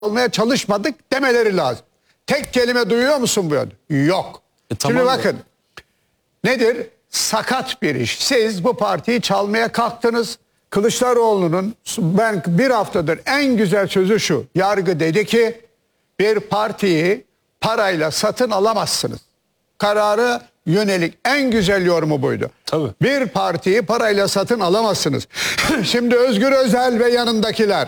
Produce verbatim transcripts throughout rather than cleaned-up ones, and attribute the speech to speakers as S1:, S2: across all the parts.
S1: almaya çalışmadık demeleri lazım. Tek kelime duyuyor musun bu yönde? Yok.
S2: E, tamam
S1: Şimdi
S2: da.
S1: bakın. Nedir? Sakat bir iş. Siz bu partiyi çalmaya kalktınız. Kılıçdaroğlu'nun ben bir haftadır en güzel sözü şu. Yargı dedi ki bir partiyi parayla satın alamazsınız. Kararı yönelik en güzel yorumu buydu.
S2: Tabii.
S1: Bir partiyi parayla satın alamazsınız. Şimdi Özgür Özel ve yanındakiler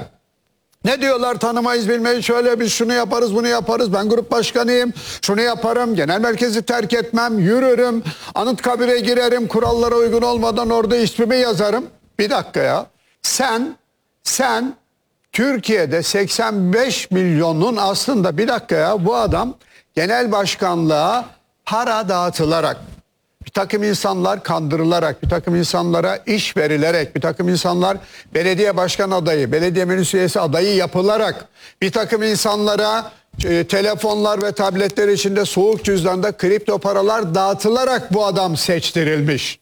S1: ne diyorlar? Tanımayız bilmeyiz, şöyle biz şunu yaparız bunu yaparız, ben grup başkanıyım, şunu yaparım, genel merkezi terk etmem, yürürüm, Anıtkabir'e girerim, kurallara uygun olmadan orada ismimi yazarım. Bir dakika ya, sen sen Türkiye'de seksen beş milyonun aslında bir dakika ya, bu adam genel başkanlığa para dağıtılarak, bir takım insanlar kandırılarak, bir takım insanlara iş verilerek, bir takım insanlar belediye başkan adayı, belediye meclis üyesi adayı yapılarak, bir takım insanlara e, telefonlar ve tabletler içinde soğuk cüzdanda kripto paralar dağıtılarak bu adam seçtirilmiş.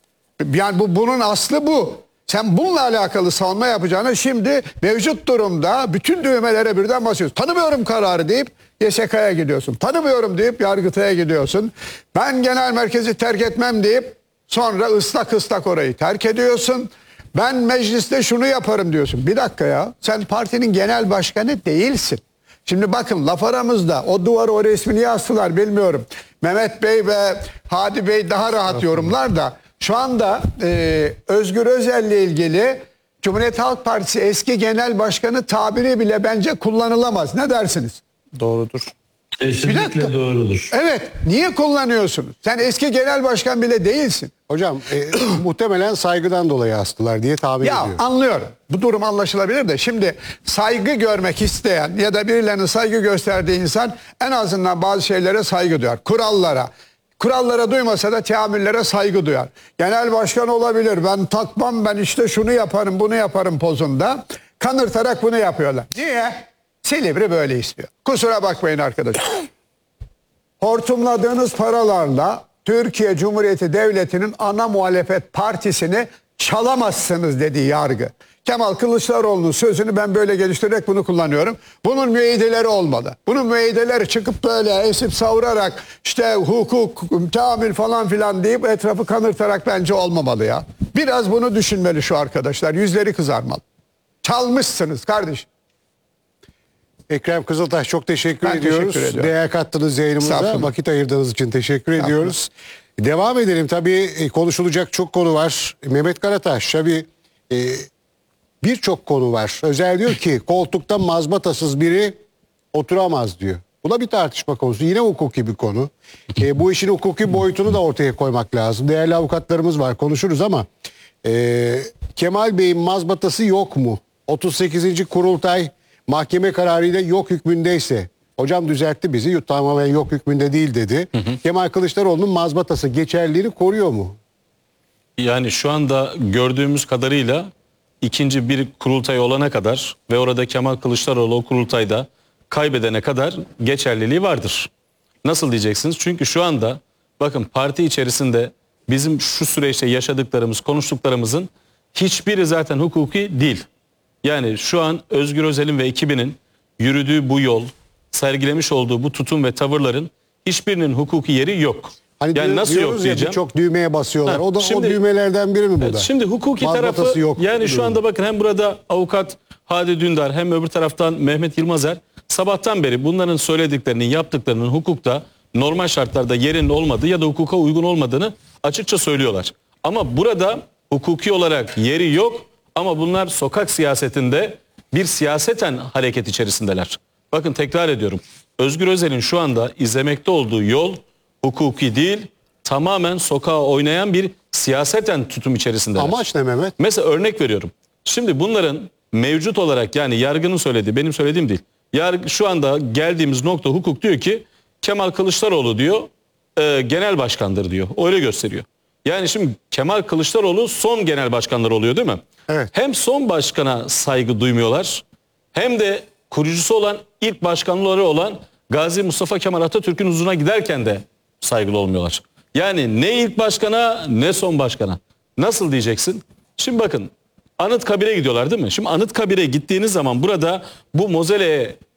S1: Yani bu, bunun aslı bu. Sen bununla alakalı savunma yapacağına şimdi mevcut durumda bütün düğmelere birden basıyorsun. Tanımıyorum kararı deyip Y S K'ya gidiyorsun. Tanımıyorum deyip Yargıtay'a gidiyorsun. Ben genel merkezi terk etmem deyip sonra ıslak ıslak orayı terk ediyorsun. Ben mecliste şunu yaparım diyorsun. Bir dakika ya, sen partinin genel başkanı değilsin. Şimdi bakın, laf aramızda o duvarı, o resmini astılar bilmiyorum. Mehmet Bey ve Hadi Bey daha rahat yorumlar da şu anda e, Özgür Özel'le ilgili Cumhuriyet Halk Partisi eski genel başkanı tabiri bile bence kullanılamaz. Ne dersiniz?
S2: Doğrudur.
S3: Kesinlikle doğrudur.
S1: Evet. Niye kullanıyorsunuz? Sen eski genel başkan bile değilsin.
S4: Hocam e, muhtemelen saygıdan dolayı astılar diye tahmin
S1: Ya
S4: ediyorum.
S1: anlıyorum. Bu durum anlaşılabilir de şimdi saygı görmek isteyen ya da birilerinin saygı gösterdiği insan en azından bazı şeylere saygı duyar. Kurallara. Kurallara duymasa da teamüllere saygı duyar. Genel başkan olabilir. Ben takmam, ben işte şunu yaparım bunu yaparım pozunda. Kanırtarak bunu yapıyorlar. Niye? Silivri böyle istiyor. Kusura bakmayın arkadaşlar. Hortumladığınız paralarla Türkiye Cumhuriyeti Devleti'nin ana muhalefet partisini çalamazsınız dedi yargı. Kemal Kılıçdaroğlu'nun sözünü ben böyle geliştirerek bunu kullanıyorum. Bunun müeyyideleri olmalı. Bunun müeyyideleri çıkıp böyle esip savurarak işte hukuk, teamül falan filan deyip etrafı kanırtarak bence olmamalı ya. Biraz bunu düşünmeli şu arkadaşlar. Yüzleri kızarmalı. Çalmışsınız kardeşim.
S4: Ekrem Kızıltaş çok teşekkür
S1: Ben
S4: ediyoruz.
S1: teşekkür ediyorum.
S4: Değer kattınız yayınımıza.
S1: Estağfurullah.
S4: Vakit ayırdığınız için teşekkür ediyoruz. Devam edelim. Tabii e, konuşulacak çok konu var. Mehmet Karataş tabii e, birçok konu var. Özel diyor ki koltukta mazbatasız biri oturamaz diyor. Bu da bir tartışma konusu. Yine hukuki bir konu. E, bu işin hukuki boyutunu da ortaya koymak lazım. Değerli avukatlarımız var, konuşuruz ama e, Kemal Bey'in mazbatası yok mu? otuz sekizinci kurultay mahkeme kararıyla yok hükmündeyse, hocam düzeltti bizi, tamamen yok hükmünde değil dedi. Hı hı. Kemal Kılıçdaroğlu'nun mazbatası geçerliliğini koruyor mu?
S2: Yani şu anda gördüğümüz kadarıyla ikinci bir kurultay olana kadar ve orada Kemal Kılıçdaroğlu o kurultayda kaybedene kadar geçerliliği vardır. Nasıl diyeceksiniz? Çünkü şu anda bakın parti içerisinde bizim şu süreçte yaşadıklarımız, konuştuklarımızın hiçbiri zaten hukuki değil. Yani şu an Özgür Özel'in ve ekibinin yürüdüğü bu yol, sergilemiş olduğu bu tutum ve tavırların hiçbirinin hukuki yeri yok.
S4: Hani
S2: yani nasıl yok diyeceğim.
S4: Çok düğmeye basıyorlar.
S2: Ha,
S4: o da
S2: şimdi,
S4: o düğmelerden biri mi bu
S2: evet,
S4: da?
S2: Şimdi hukuki
S4: Mazbatası
S2: tarafı
S4: yok
S2: yani şu
S4: durum.
S2: anda bakın hem burada avukat Hadi Dündar hem öbür taraftan Mehmet Yılmazer sabahtan beri bunların söylediklerinin, yaptıklarının hukukta normal şartlarda yerinin olmadığı ya da hukuka uygun olmadığını açıkça söylüyorlar. Ama burada hukuki olarak yeri yok ama bunlar sokak siyasetinde bir siyaseten hareket içerisindeler. Bakın tekrar ediyorum. Özgür Özel'in şu anda izlemekte olduğu yol hukuki değil, tamamen sokağa oynayan bir siyaseten tutum içerisindeler.
S4: Amaç ne Mehmet?
S2: Mesela örnek veriyorum. Şimdi bunların mevcut olarak yani yargının söylediği, benim söylediğim değil. Yargı, şu anda geldiğimiz nokta hukuk diyor ki Kemal Kılıçdaroğlu diyor e, genel başkandır diyor. Öyle gösteriyor. Yani şimdi Kemal Kılıçdaroğlu son genel başkanlar oluyor değil mi?
S4: Evet.
S2: Hem son başkana saygı duymuyorlar hem de kurucusu olan ilk başkanları olan Gazi Mustafa Kemal Atatürk'ün huzuruna giderken de saygılı olmuyorlar. Yani ne ilk başkana ne son başkana. Nasıl diyeceksin? Şimdi bakın Anıtkabir'e gidiyorlar değil mi? Şimdi Anıtkabir'e gittiğiniz zaman burada bu mozoleye